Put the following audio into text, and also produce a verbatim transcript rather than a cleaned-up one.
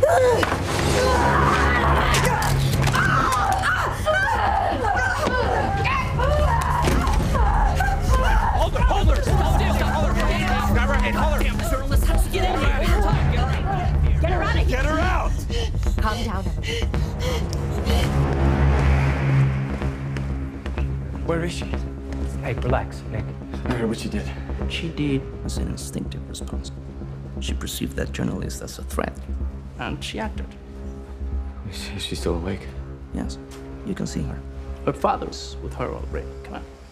Hold her! Hold her! Hold her! Hold her! Grab her hand! Hold her! Damn journalist! How'd you get in here? Get her out of here! Get her out! Calm down, Emily. Where is she? Hey, relax, Nick. I heard what she did. What she did was an instinctive response. She perceived that journalist as a threat, and she acted. Is she, is she still awake? Yes, you can see her. Her father's with her already. Come on.